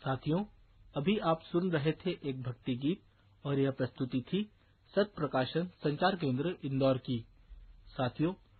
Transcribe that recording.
साथियों, अभी आप सुन रहे थे एक भक्ति गीत और यह प्रस्तुति थी सत प्रकाशन संचार केंद्र इंदौर की। साथियों,